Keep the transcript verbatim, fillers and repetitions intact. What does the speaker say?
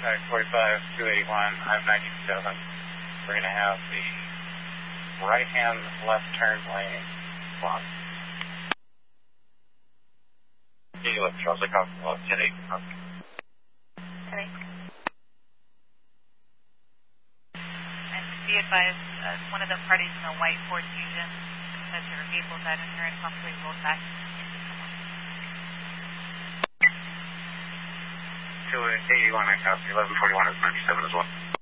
contact forty-five two eighty-one, I'm ninety-seven. We're going to have the right-hand left turn lane blocked. You left Charles, I call from ten eight. ten eight. And be advised, uh, one of the parties in the white Ford Fusion says their vehicles had inherent possibly rolled back into someone. two eighty-one, I copy. eleven forty-one is ninety-seven as well.